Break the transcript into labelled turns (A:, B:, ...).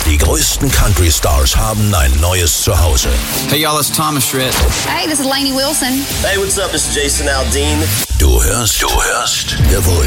A: Die größten Country-Stars haben ein neues Zuhause.
B: Hey y'all, it's Thomas Schritt.
C: Hey, this is Lainey Wilson.
D: Hey, what's up? This is Jason Aldean.
A: Du hörst, gewollt.